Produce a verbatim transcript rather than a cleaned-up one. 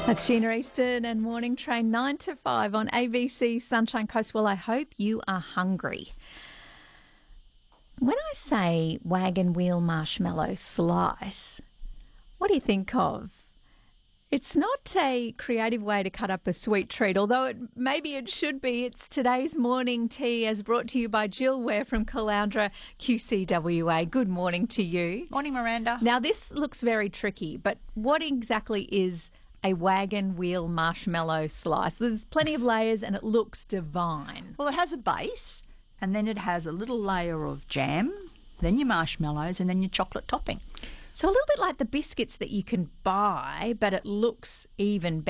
That's Gina Easton and Morning Train nine to five on A B C Sunshine Coast. Well, I hope you are hungry. When I say wagon wheel marshmallow slice, what do you think of? It's not a creative way to cut up a sweet treat, although it, maybe it should be. It's today's morning tea as brought to you by Jill Ware from Caloundra Q C W A. Good morning to you. Morning, Miranda. Now, this looks very tricky, but what exactly is a wagon wheel marshmallow slice? There's plenty of layers and it looks divine. Well, it has a base and then it has a little layer of jam, then your marshmallows and then your chocolate topping. So a little bit like the biscuits that you can buy, but it looks even better.